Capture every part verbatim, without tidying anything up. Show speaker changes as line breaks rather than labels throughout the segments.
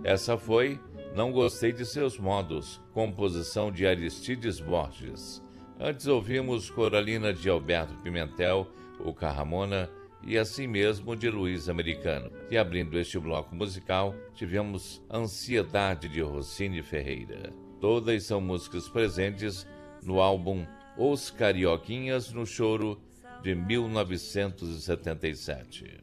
Essa foi Não Gostei de Seus Modos, composição de Aristides Borges. Antes ouvimos Coralina de Alberto Pimentel, O Carramona, e assim mesmo de Luiz Americano. E abrindo este bloco musical, tivemos Ansiedade de Rossini Ferreira. Todas são músicas presentes no álbum Os Carioquinhas no Choro, de mil novecentos e setenta e sete.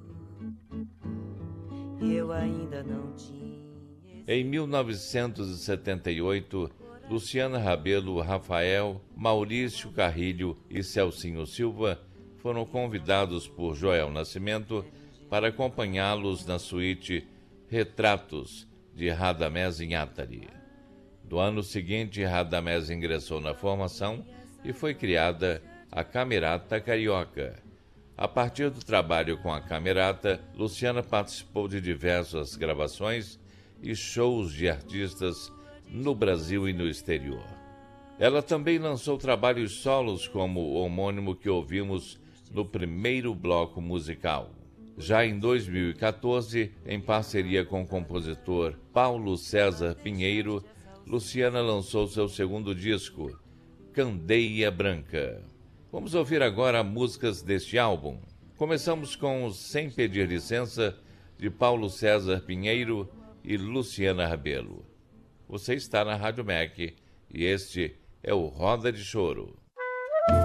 Eu ainda não tinha...
Em mil novecentos e setenta e oito, Luciana Rebelo, Rafael, Maurício Carrilho e Celcinho Silva foram convidados por Joel Nascimento para acompanhá-los na suíte Retratos, de Radamés Inátali. No ano seguinte, Radamés ingressou na formação e foi criada a Camerata Carioca. A partir do trabalho com a Camerata, Luciana participou de diversas gravações e shows de artistas no Brasil e no exterior. Ela também lançou trabalhos solos como o homônimo que ouvimos no primeiro bloco musical. Já em dois mil e quatorze, em parceria com o compositor Paulo César Pinheiro, Luciana lançou seu segundo disco, Candeia Branca. Vamos ouvir agora músicas deste álbum. Começamos com Sem Pedir Licença, de Paulo César Pinheiro e Luciana Rebelo. Você está na Rádio M E C e este é o Roda de Choro.